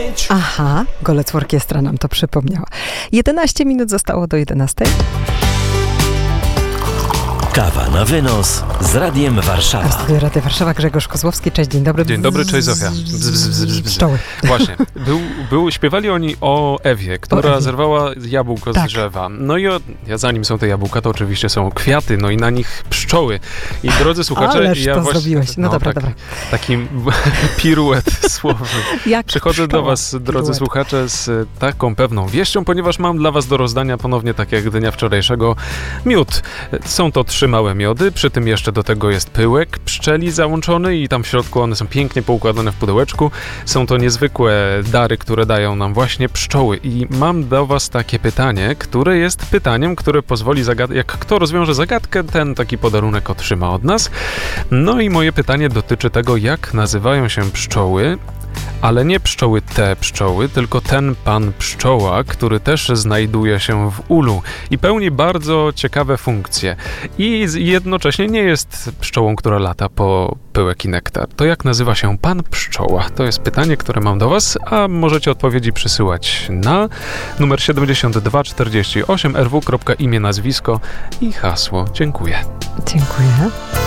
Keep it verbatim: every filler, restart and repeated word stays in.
pięć. Aha, Golec Orkiestra nam to przypomniała. jedenaście minut zostało do jedenastej. Kawa na wynos z Radiem Warszawa. W studiu Radia Warszawa Grzegorz Kozłowski. Cześć, dzień dobry. Dzień dobry, cześć Zofia. Bzz, bzz, bzz, bzz. Pszczoły. Właśnie. Był, był, śpiewali oni o Ewie, która Ewie. zerwała jabłko Tak. z drzewa. No i o, ja, zanim są te jabłka, to oczywiście są kwiaty, no i na nich pszczoły. I drodzy słuchacze, Ależ ja to właśnie, zrobiłeś. No dobra, taki, dobra. Taki piruet słowy. Jak Przychodzę pszczoła. do was, drodzy Piruet. słuchacze, z taką pewną wieścią, ponieważ mam dla was do rozdania ponownie, tak jak dnia wczorajszego, miód. Są to trzy małe miody, przy tym jeszcze do tego jest pyłek pszczeli załączony i tam w środku one są pięknie poukładane w pudełeczku. Są to niezwykłe dary, które dają nam właśnie pszczoły. I mam do was takie pytanie, które jest pytaniem, które pozwoli zagadać, jak kto rozwiąże zagadkę, ten taki podarunek otrzyma od nas. No i moje pytanie dotyczy tego, jak nazywają się pszczoły, ale nie pszczoły te pszczoły, tylko ten pan pszczoła, który też znajduje się w ulu i pełni bardzo ciekawe funkcje. I jednocześnie nie jest pszczołą, która lata po pyłek i nektar. To jak nazywa się pan pszczoła? To jest pytanie, które mam do was, a możecie odpowiedzi przysyłać na numer siedemdziesiąt dwa czterdzieści osiem r w kropka imię, nazwisko i hasło. Dziękuję. Dziękuję.